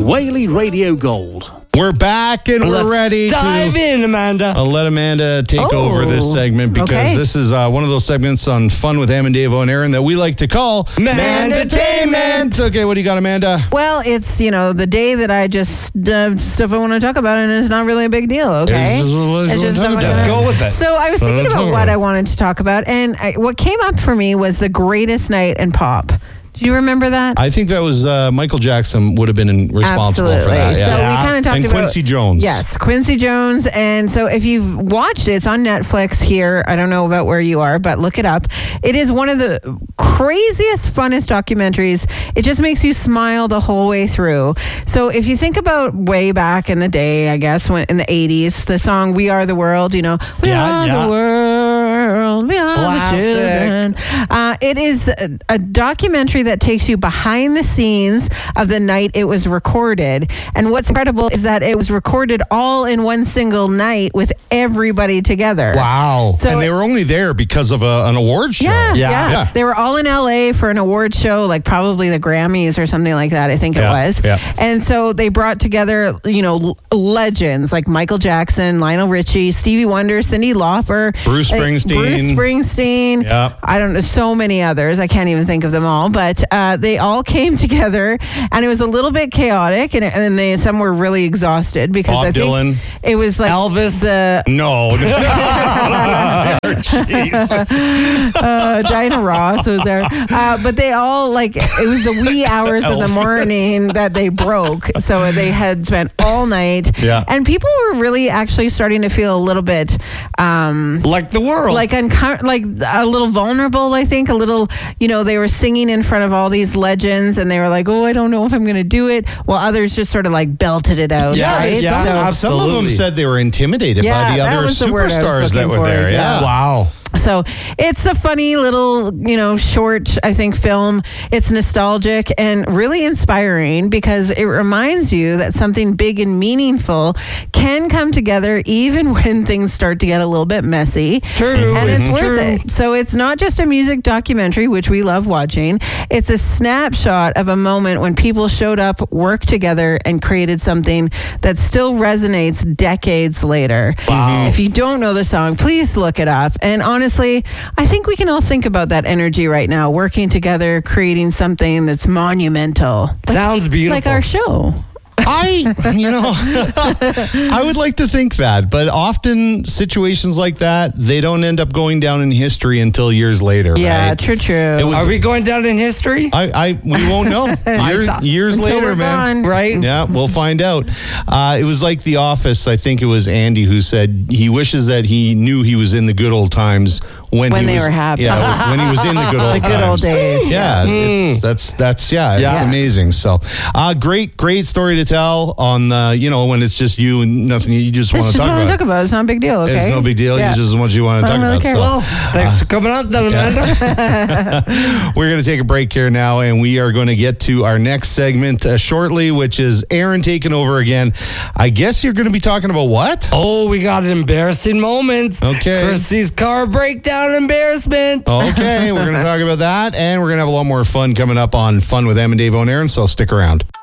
Whaley Radio Gold. We're back and we're ready to dive in, Amanda. I'll let Amanda take over this segment because this is one of those segments on Fun with Am and Dave and Aaron that we like to call Mandatainment. Okay, what do you got, Amanda? Well, it's, the day that I just stuff I want to talk about, and it's not really a big deal, okay? It's just go with it. So I was thinking about what I wanted to talk about, and what came up for me was the greatest night in pop. Do you remember that? I think that was Michael Jackson would have been responsible for that. So we kind of talked about Quincy Jones. Yes, Quincy Jones. And so if you've watched it, it's on Netflix here. I don't know about where you are, but look it up. It is one of the craziest, funnest documentaries. It just makes you smile the whole way through. So if you think about way back in the day, I guess, in the 80s, the song We Are the World, we are the world, we are the children. It is a documentary that takes you behind the scenes of the night it was recorded. And what's incredible is that it was recorded all in one single night with everybody together. Wow. So and they were only there because of an award show. Yeah. They were all in LA for an award show, like probably the Grammys or something like that, I think it was. Yeah. And so they brought together, legends like Michael Jackson, Lionel Richie, Stevie Wonder, Cyndi Lauper, Bruce Springsteen. Yeah. I don't know, so many others. I can't even think of them all, but they all came together, and it was a little bit chaotic, and some were really exhausted because Bob I think Dylan. It was like Elvis. No. Jesus. Diana Ross was there, but they all it was the wee hours of the morning that they broke, so they had spent all night, and people were really actually starting to feel a little bit like the world, like a little vulnerable. I think a little, they were singing in front of all these legends, and they were like, "Oh, I don't know if I'm going to do it," while others just sort of belted it out. Right? Some of them said they were intimidated by the other superstars that were there. Yeah. Wow. So it's a funny little, short, I think, film. It's nostalgic and really inspiring because it reminds you that something big and meaningful can come together even when things start to get a little bit messy. True. And it's worth it. So it's not just a music documentary, which we love watching. It's a snapshot of a moment when people showed up, worked together, and created something that still resonates decades later. Wow. If you don't know the song, please look it up. And honestly, I think we can all think about that energy right now, working together, creating something that's monumental. Sounds beautiful. Like our show. I would like to think that, but often situations like that, they don't end up going down in history until years later. Yeah, right? true. Are we going down in history? We won't know. Years later, man. Right? Yeah, we'll find out. It was like The Office. I think it was Andy who said he wishes that he knew he was in the good old times when they were happy. Yeah, when he was in the good old times. The good old days. Yeah, it's amazing. So, great story to tell on when it's just you and nothing you just want to talk about. It's not a big deal. Okay, it's no big deal. Yeah. You just what you want to talk about. Care. So, well, thanks for coming on, then, Amanda. We're going to take a break here now, and we are going to get to our next segment shortly, which is Aaron taking over again. I guess you're going to be talking about what? Oh, we got an embarrassing moment. Okay, Chrissy's car breakdown embarrassment. Okay, we're going to talk about that, and we're going to have a lot more fun coming up on Fun with Am and Dave and Aaron. So stick around.